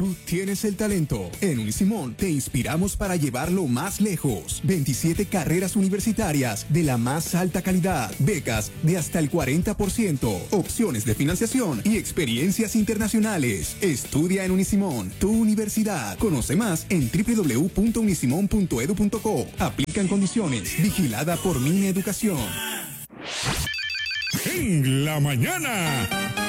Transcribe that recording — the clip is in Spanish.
Tú tienes el talento. En Unisimón te inspiramos para llevarlo más lejos. 27 carreras universitarias de la más alta calidad. Becas de hasta el 40%. Opciones de financiación y experiencias internacionales. Estudia en Unisimón, tu universidad. Conoce más en www.unisimon.edu.co. Aplican condiciones. Vigilada por Mineducación. En la mañana.